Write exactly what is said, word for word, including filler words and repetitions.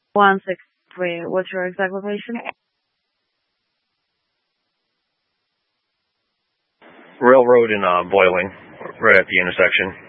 One six three. What's your exact location? Railroad in uh, Boiling, right at the intersection.